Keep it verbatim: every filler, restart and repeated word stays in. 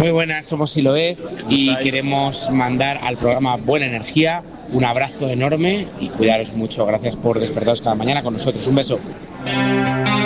Muy buenas, somos Siloé y queremos mandar al programa Buena Energía un abrazo enorme y cuidaros mucho. Gracias por despertaros cada mañana con nosotros. Un beso.